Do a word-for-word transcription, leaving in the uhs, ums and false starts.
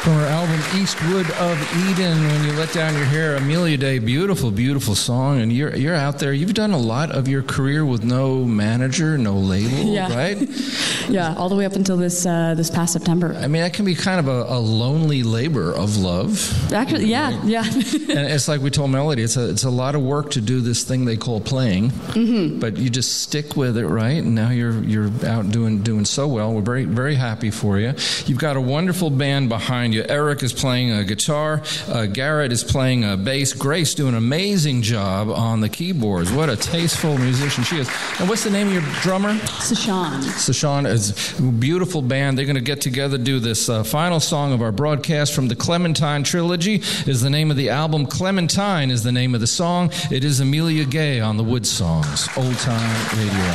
From her album Eastwood of Eden, When You Let Down Your Hair, Amelia Day, beautiful, beautiful song. And you're you're out there. You've done a lot of your career with no manager, no label, yeah. right? Yeah, all the way up until this uh, this past September. I mean, that can be kind of a, a lonely labor of love. Actually, yeah, right? yeah. And it's like we told Melody, it's a it's a lot of work to do this thing they call playing, mm-hmm. but you just stick with it, right? And now you're you're out doing doing so well. We're very very happy for you. You've got a wonderful band behind you. Eric is playing a guitar. Uh, Garrett is playing a bass. Grace doing an amazing job on the keyboards. What a tasteful musician she is. And what's the name of your drummer? Sashawn. Sashawn is a beautiful band. They're going to get together, do this uh, final song of our broadcast from the Clementine Trilogy. Is the name of the album. Clementine is the name of the song. It is Amelia Gay on the Wood Songs. Old Time Radio.